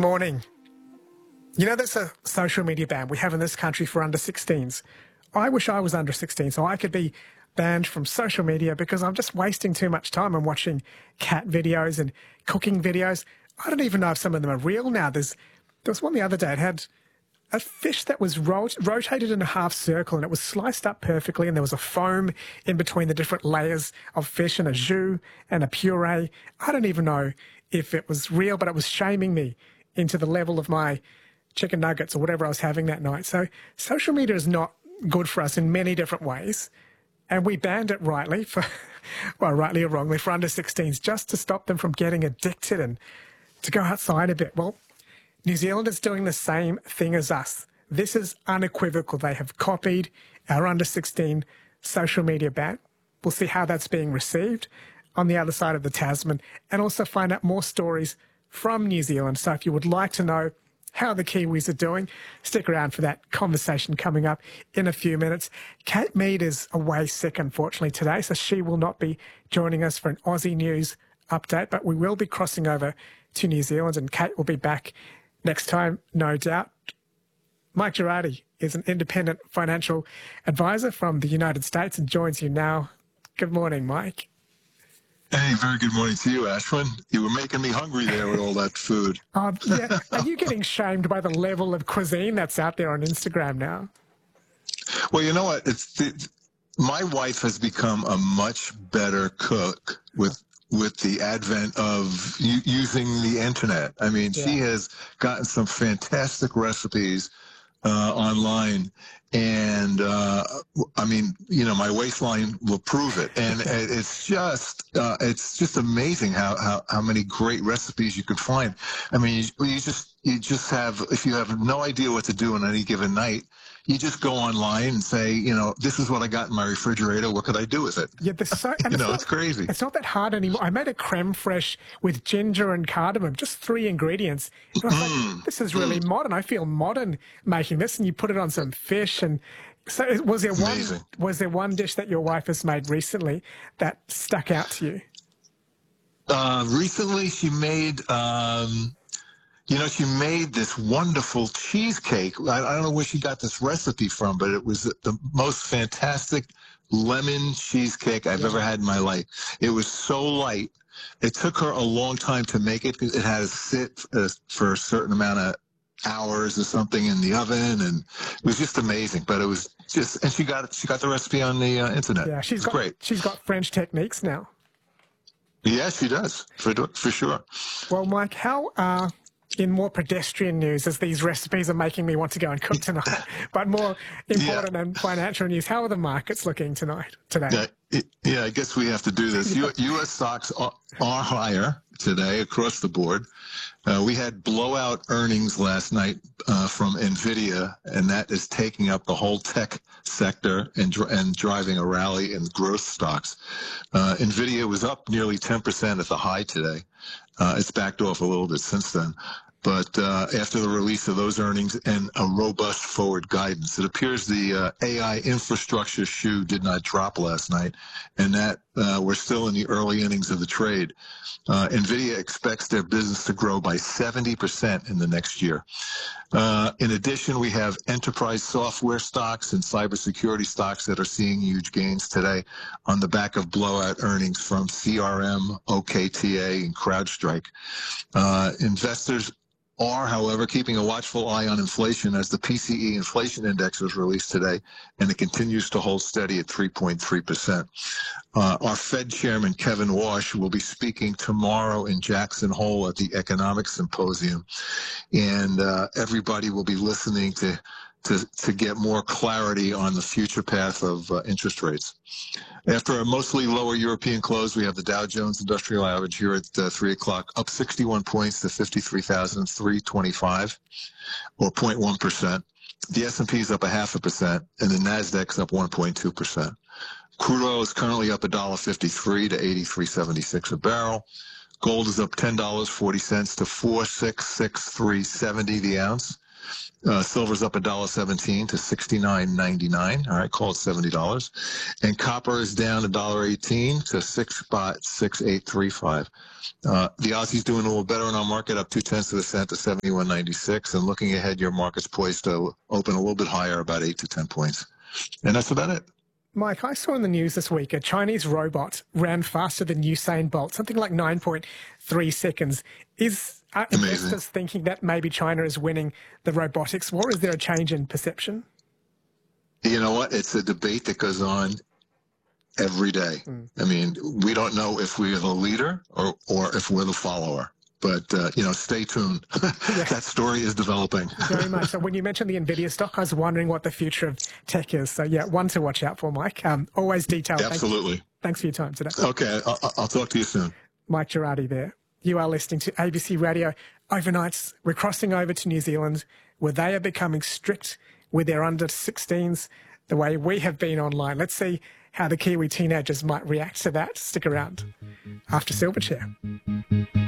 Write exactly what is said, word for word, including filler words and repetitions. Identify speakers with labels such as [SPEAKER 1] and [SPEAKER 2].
[SPEAKER 1] morning. You know, there's a social media ban we have in this country for under sixteens. I wish I was under sixteen so I could be banned from social media because I'm just wasting too much time. I'm watching cat videos and cooking videos. I don't even know if some of them are real now. There's, there was one the other day. It had a fish that was rot rotated in a half circle and it was sliced up perfectly, and there was a foam in between the different layers of fish and a jus and a puree. I don't even know if it was real, but it was shaming me into the level of my chicken nuggets or whatever I was having that night. So social media is not good for us in many different ways. And we banned it rightly, for, well, rightly or wrongly, for under sixteens, just to stop them from getting addicted and to go outside a bit. Well, New Zealand is doing the same thing as us. This is unequivocal. They have copied our under sixteen social media ban. We'll see how that's being received on the other side of the Tasman, and also find out more stories from New Zealand. So if you would like to know how the Kiwis are doing, stick around for that conversation coming up in a few minutes. Kate Mead is away sick, unfortunately, today, so she will not be joining us for an Aussie News update, but we will be crossing over to New Zealand, and Kate will be back next time, no doubt. Mike Girardi is an independent financial advisor from the United States and joins you now. Good morning, Mike.
[SPEAKER 2] Hey, very good morning to you, Ashwin. You were making me hungry there with all that food.
[SPEAKER 1] Oh, yeah. Are you getting shamed by the level of cuisine that's out there on Instagram now?
[SPEAKER 2] Well, you know what? It's the, my wife has become a much better cook with with the advent of u using the internet. I mean, yeah. She has gotten some fantastic recipes uh, online. And, uh, I mean, you know, my waistline will prove it. And it's just, uh, it's just amazing how, how, how many great recipes you could find. I mean, you, you just, you just have, if you have no idea what to do on any given night, you just go online and say, you know, this is what I got in my refrigerator. What could I do with it?
[SPEAKER 1] Yeah, so,
[SPEAKER 2] you
[SPEAKER 1] it's
[SPEAKER 2] know,
[SPEAKER 1] not,
[SPEAKER 2] it's crazy.
[SPEAKER 1] It's not that hard anymore. I made a creme fraiche with ginger and cardamom, just three ingredients. And I was mm. like, this is really mm. modern. I feel modern making this. And you put it on some fish. And so was there one, was there one dish that your wife has made recently that stuck out to you?
[SPEAKER 2] Uh, recently she made, um, You know, she made this wonderful cheesecake. I, I don't know where she got this recipe from, but it was the most fantastic lemon cheesecake I've yeah. ever had in my life. It was so light. It took her a long time to make it because it had to sit uh, for a certain amount of hours or something in the oven, and it was just amazing. But it was just, and she got she got the recipe on the uh, internet.
[SPEAKER 1] Yeah, she's
[SPEAKER 2] it's
[SPEAKER 1] got
[SPEAKER 2] great.
[SPEAKER 1] She's got French techniques now.
[SPEAKER 2] Yeah, she does for for sure.
[SPEAKER 1] Well, Mike, how uh in more pedestrian news, as these recipes are making me want to go and cook tonight, but more important yeah. and financial news, how are the markets looking tonight, today?
[SPEAKER 2] Yeah, yeah I guess we have to do this. U S stocks are, are higher today across the board. Uh, we had blowout earnings last night uh, from NVIDIA, and that is taking up the whole tech sector and, dr and driving a rally in growth stocks. Uh, NVIDIA was up nearly ten percent at the high today. Uh, it's backed off a little bit since then. But uh, after the release of those earnings and a robust forward guidance, it appears the uh, A I infrastructure shoe did not drop last night, and that uh, we're still in the early innings of the trade. Uh, NVIDIA expects their business to grow by seventy percent in the next year. Uh, in addition, we have enterprise software stocks and cybersecurity stocks that are seeing huge gains today on the back of blowout earnings from C R M, O K T A, and CrowdStrike. Uh, investors are, however, keeping a watchful eye on inflation as the P C E inflation index was released today, and it continues to hold steady at three point three percent. Uh, our Fed Chairman, Kevin Walsh, will be speaking tomorrow in Jackson Hole at the Economic Symposium, and uh, everybody will be listening to, to, to get more clarity on the future path of uh, interest rates. After a mostly lower European close, we have the Dow Jones Industrial Average here at uh, three o'clock, up sixty-one points to fifty-three thousand three hundred twenty-five, or zero point one percent. The S and P is up a half a percent, and the NASDAQ's up one point two percent. Crude oil is currently up one dollar fifty-three to eighty-three seventy-six a barrel. Gold is up ten dollars and forty cents to four thousand six hundred sixty-three dollars and seventy cents the ounce. Uh, silver's up one dollar seventeen to sixty-nine ninety-nine. All right, call it seventy dollars. And copper is down one dollar eighteen to six spot six eight three five. Uh, the Aussie's doing a little better in our market, up two tenths of a cent to seventy-one ninety-six. And looking ahead, your market's poised to open a little bit higher, about eight to ten points. And that's about it.
[SPEAKER 1] Mike, I saw in the news this week a Chinese robot ran faster than Usain Bolt, something like nine point three seconds. Is are investors thinking that maybe China is winning the robotics war? Is there a change in perception?
[SPEAKER 2] You know what? It's a debate that goes on every day. Mm. I mean, we don't know if we're the leader or, or if we're the follower. But, uh, you know, stay tuned. Yeah. That story is developing.
[SPEAKER 1] Very much. So when you mentioned the NVIDIA stock, I was wondering what the future of tech is. So, yeah, one to watch out for, Mike. Um, always detailed.
[SPEAKER 2] Absolutely.
[SPEAKER 1] Thank Thanks for your time today.
[SPEAKER 2] Okay. I'll, I'll talk to you soon.
[SPEAKER 1] Mike Girardi there. You are listening to A B C Radio Overnights. We're crossing over to New Zealand, where they are becoming strict with their under sixteens, the way we have been online. Let's see how the Kiwi teenagers might react to that. Stick around after Silverchair.